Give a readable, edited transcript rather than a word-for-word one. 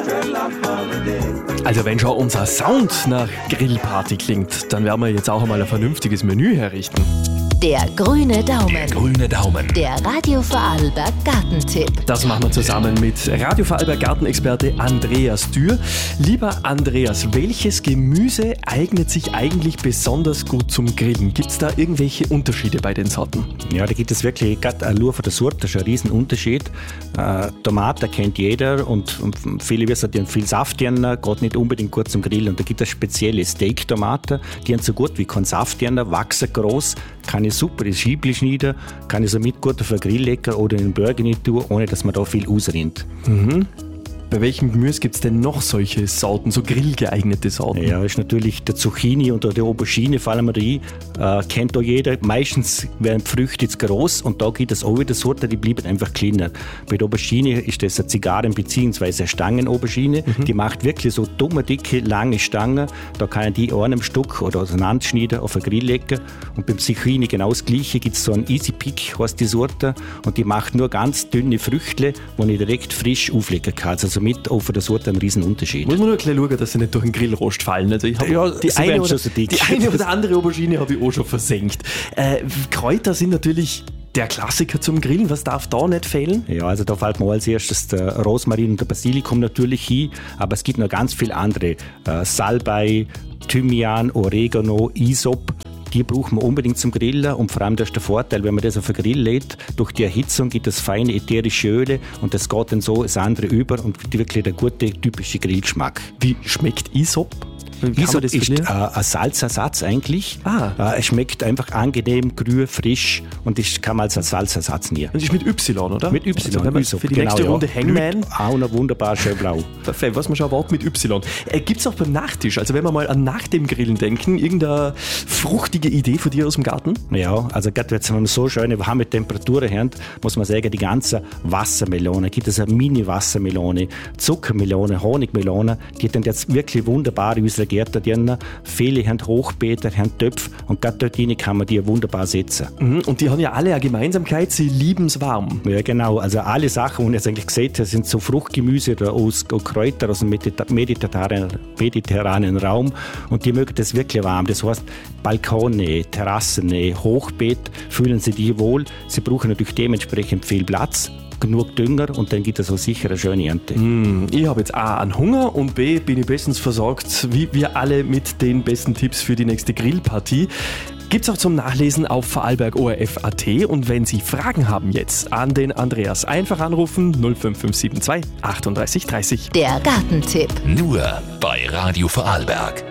Also wenn schon unser Sound nach Grillparty klingt, dann werden wir jetzt auch einmal ein vernünftiges Menü herrichten. Der grüne Daumen. Der grüne Daumen. Der Radio Vorarlberg Gartentipp. Das machen wir zusammen mit Radio Vorarlberg Gartenexperte Andreas Dürr. Lieber Andreas, welches Gemüse eignet sich eigentlich besonders gut zum Grillen? Gibt es da irgendwelche Unterschiede bei den Sorten? Ja, da gibt es wirklich, gerade nur von der Sorte, das ist ein Riesenunterschied. Tomaten kennt jeder und viele wissen, die haben viel Saft, die haben gerade nicht unbedingt gut zum Grillen. Und da gibt es spezielle Steak-Tomaten, die haben so gut wie kein Saft, die haben, wachsen groß, kann ich super in Schiebli schneiden, kann ich somit gut auf den Grill legen oder in den Burger nicht tun, ohne dass man da viel ausrinnt. Mhm. Bei welchem Gemüse gibt es denn noch solche Sorten, so grillgeeignete Sorten? Ja, ist natürlich der Zucchini und die Aubergine, fallen wir rein. Kennt auch jeder. Meistens werden die Früchte jetzt groß und da gibt es auch wieder Sorten, die bleiben einfach kleiner. Bei der Aubergine ist das eine Zigarren- bzw. Stangen-Aubergine. Die macht wirklich so dumme, dicke, lange Stangen. Da kann ich die an einem Stück oder auseinanderschneiden, auf den Grill legen. Und beim Zucchini genau das Gleiche. Gibt es so einen Easy Pick, heißt die Sorte. Und die macht nur ganz dünne Früchte, die ich direkt frisch auflegen kann. Also somit auch von der Sorte einen riesen Unterschied. Muss man nur ein bisschen schauen, dass sie nicht durch den Grillrost fallen. Also ich habe die eine oder andere Aubergine habe ich auch schon versenkt. Kräuter sind natürlich der Klassiker zum Grillen. Was darf da nicht fehlen? Ja, also da fällt mir als erstes der Rosmarin und der Basilikum natürlich hin, aber es gibt noch ganz viele andere. Salbei, Thymian, Oregano, Isop. Die brauchen wir unbedingt zum Grillen und vor allem das ist der Vorteil, wenn man das auf den Grill lädt, durch die Erhitzung gibt es feine ätherische Öle und das geht dann so das andere über und wirklich der gute, typische Grillgeschmack. Wie schmeckt Isop? Isop ist ein Salzersatz eigentlich. Es schmeckt einfach angenehm, grün, frisch und das kann man als Salzersatz nehmen. Das ist mit Y, oder? Mit Y. Also Isop, für die nächste Runde Hangman. Auch noch wunderbar schön blau. Perfekt, was man schon erwartet mit Y. Gibt es auch beim Nachtisch, also wenn wir mal an nach dem Grillen denken, irgendeine fruchtige Idee von dir aus dem Garten? Ja, also gerade wenn man so schöne warme Temperaturen haben, muss man sagen, die ganzen Wassermelonen, gibt es eine Mini-Wassermelone, Zuckermelone, Honigmelone, die haben jetzt wirklich wunderbar in unserer Gärten drin. Viele haben Hochbeete, haben Töpfe und gerade dort rein kann man die wunderbar setzen. Und die haben ja alle eine Gemeinsamkeit, sie lieben es warm. Ja genau, also alle Sachen, die ich jetzt eigentlich gesehen habe, sind so Fruchtgemüse oder aus Kräuter aus dem mediterranen Raum und die mögen das wirklich warm. Das heißt, Balkone, Terrassen, Hochbeet, fühlen sie die wohl. Sie brauchen natürlich dementsprechend viel Platz, genug Dünger und dann gibt es auch sicher eine schöne Ernte. Ich habe jetzt A, einen Hunger und B, bin ich bestens versorgt, wie wir alle mit den besten Tipps für die nächste Grillpartie. Gibt's auch zum Nachlesen auf vorarlberg.orf.at und wenn Sie Fragen haben jetzt an den Andreas, einfach anrufen 05572 38 30. Der Gartentipp. Nur bei Radio Vorarlberg.